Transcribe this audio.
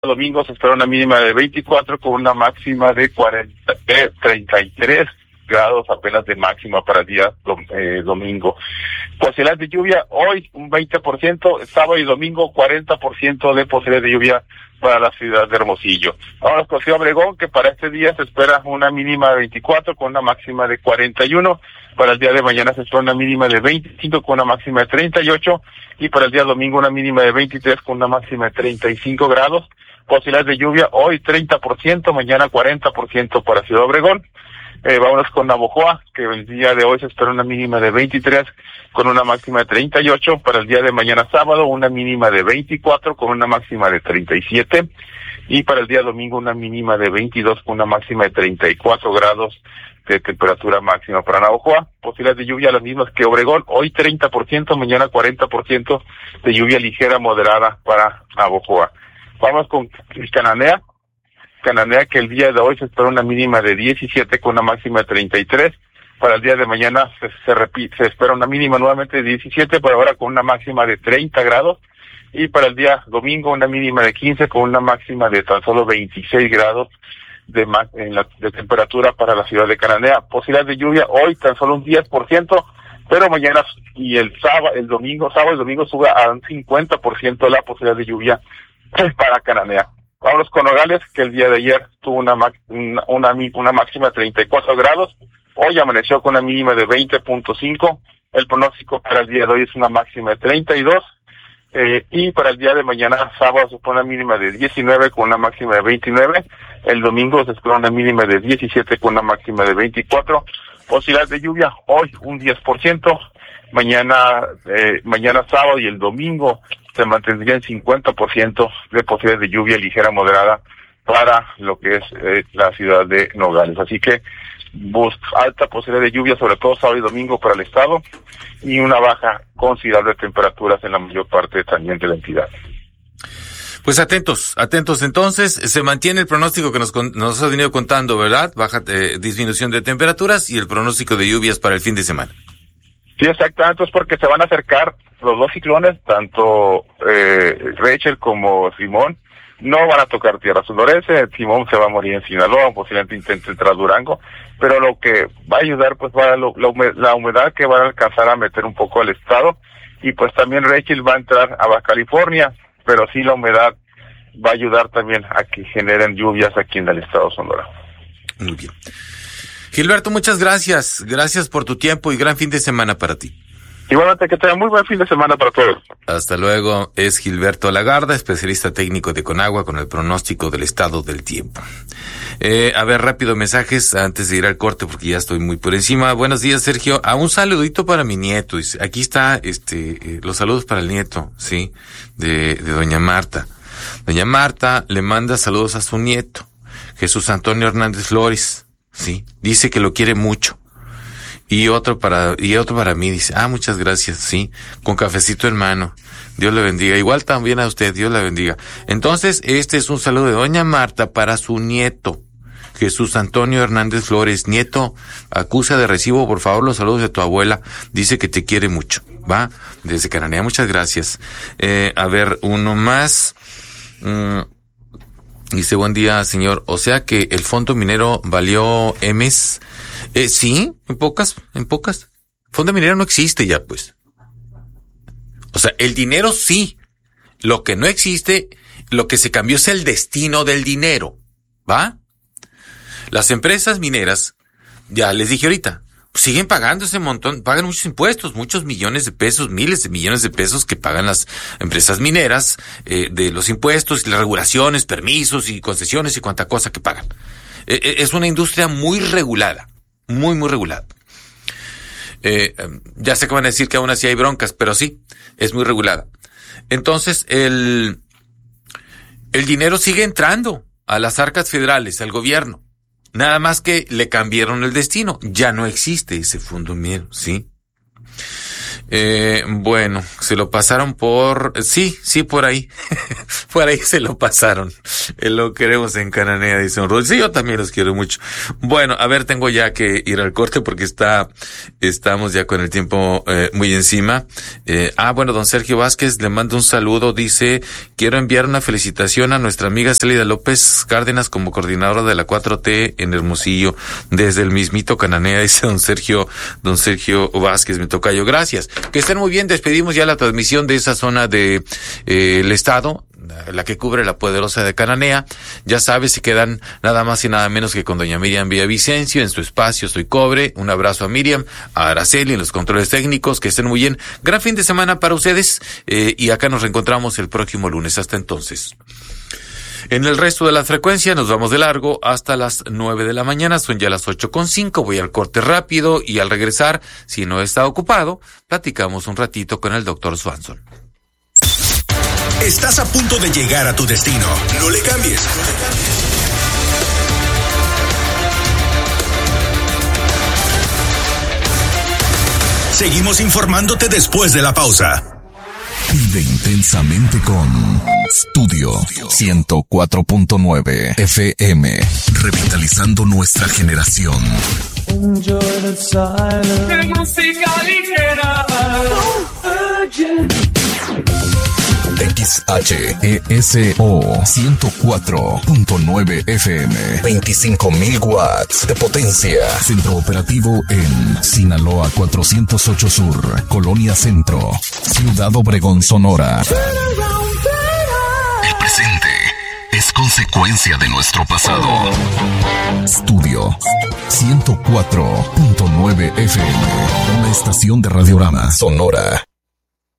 domingo se espera una mínima de 24 con una máxima de 33 grados apenas de máxima para el día domingo. Posibilidades de lluvia hoy un 20%, sábado y domingo 40% de posibilidades de lluvia para la ciudad de Hermosillo. Ahora con Ciudad Obregón, que para este día se espera una mínima de 24 con una máxima de 41. Para el día de mañana se espera una mínima de 25 con una máxima de 38. Y para el día domingo una mínima de 23 con una máxima de 35 grados. Posibilidades de lluvia hoy 30%, mañana 40% para Ciudad Obregón. Vámonos con Navojoa, que el día de hoy se espera una mínima de 23 con una máxima de 38. Para el día de mañana sábado una mínima de 24 con una máxima de 37. Y para el día domingo una mínima de 22 con una máxima de 34 grados de temperatura máxima para Navojoa. Posibilidades de lluvia las mismas que Obregón, hoy 30%, mañana 40% de lluvia ligera moderada para Navojoa. Vamos con Cananea. Cananea, que el día de hoy se espera una mínima de 17 con una máxima de 33. Para el día de mañana se espera una mínima nuevamente de 17, pero ahora con una máxima de 30 grados. Y para el día domingo una mínima de 15 con una máxima de tan solo 26 grados de temperatura para la ciudad de Cananea. Posibilidad de lluvia hoy tan solo un 10%, pero mañana y el domingo sube a un 50% la posibilidad de lluvia para Cananea. Vámonos con Nogales, que el día de ayer tuvo una máxima de 34 grados. Hoy amaneció con una mínima de 20.5. El pronóstico para el día de hoy es una máxima de 32. Y para el día de mañana, sábado, se pone una mínima de 19 con una máxima de 29. El domingo se espera una mínima de 17 con una máxima de 24. Posibilidad de lluvia hoy un 10%. Mañana sábado y el domingo se mantendría en 50% de posibilidades de lluvia ligera moderada para lo que es la ciudad de Nogales. Así que alta posibilidad de lluvia, sobre todo sábado y domingo para el estado, y una baja considerable de temperaturas en la mayor parte también de la entidad. Pues atentos entonces, se mantiene el pronóstico que nos has venido contando, ¿verdad? Baja disminución de temperaturas y el pronóstico de lluvias para el fin de semana. Sí, exactamente, es porque se van a acercar los dos ciclones, tanto Rachel como Simón, no van a tocar tierra sonorense. Simón se va a morir en Sinaloa, posiblemente intente entrar a Durango, pero lo que va a ayudar pues va la humedad que van a alcanzar a meter un poco al estado, y pues también Rachel va a entrar a Baja California, pero sí la humedad va a ayudar también a que generen lluvias aquí en el estado de Sonora. Muy bien. Gilberto, muchas gracias. Gracias por tu tiempo y gran fin de semana para ti. Igualmente, que tengan muy buen fin de semana para todos. Hasta luego. Es Gilberto Lagarda, especialista técnico de Conagua, con el pronóstico del estado del tiempo. A ver, rápido mensajes antes de ir al corte porque ya estoy muy por encima. Buenos días, Sergio. Un saludito para mi nieto. Aquí está, los saludos para el nieto, sí, de doña Marta. Doña Marta le manda saludos a su nieto, Jesús Antonio Hernández Flores, sí. Dice que lo quiere mucho. Y otro para mí, dice, muchas gracias, sí, con cafecito en mano. Dios le bendiga. Igual también a usted, Dios la bendiga. Entonces, este es un saludo de doña Marta para su nieto, Jesús Antonio Hernández Flores. Nieto, acusa de recibo, por favor, los saludos de tu abuela. Dice que te quiere mucho, ¿va? Desde Cananea, muchas gracias. A ver, uno más. Dice, buen día, señor. O sea que el fondo minero valió Ms. Sí, en pocas. Fondo minero no existe ya, pues. O sea, el dinero sí. Lo que no existe, lo que se cambió es el destino del dinero, ¿va? Las empresas mineras, ya les dije ahorita, siguen pagando ese montón, pagan muchos impuestos, muchos millones de pesos, miles de millones de pesos que pagan las empresas mineras, de los impuestos, las regulaciones, permisos y concesiones y cuanta cosa que pagan. Es una industria muy regulada, muy regulada. Ya sé que van a decir que aún así hay broncas, pero sí, es muy regulada. Entonces, el dinero sigue entrando a las arcas federales, al gobierno. Nada más que le cambiaron el destino. Ya no existe ese fondo minero, ¿sí? Bueno, se lo pasaron sí, por ahí. Por ahí se lo pasaron. Lo queremos en Cananea, dice un Rudy. Sí, yo también los quiero mucho. Bueno, a ver, tengo ya que ir al corte porque estamos ya con el tiempo muy encima. Bueno, don Sergio Vázquez le mando un saludo, dice, quiero enviar una felicitación a nuestra amiga Célida López Cárdenas como coordinadora de la 4T en Hermosillo, desde el mismito Cananea, dice don Sergio Vázquez, mi tocayo. Gracias. Que estén muy bien, despedimos ya la transmisión de esa zona de el estado, la que cubre la poderosa de Cananea. Ya sabes, se quedan nada más y nada menos que con doña Miriam Villavicencio en su espacio Soy Cobre. Un abrazo a Miriam, a Araceli en los controles técnicos, que estén muy bien. Gran fin de semana para ustedes, y acá nos reencontramos el próximo lunes. Hasta entonces. En el resto de la frecuencia nos vamos de largo hasta las 9 de la mañana, son ya las 8:05, voy al corte rápido y al regresar, si no está ocupado, platicamos un ratito con el doctor Swanson. Estás a punto de llegar a tu destino, no le cambies. Seguimos informándote después de la pausa. Vive intensamente con Studio 104.9 FM, revitalizando nuestra generación. Música ligera. XHESO 104.9 FM, 25,000 watts de potencia. Centro operativo en Sinaloa 408 Sur, Colonia Centro, Ciudad Obregón, Sonora. El presente es consecuencia de nuestro pasado. Studio 104.9 FM, una estación de Radiorama Sonora.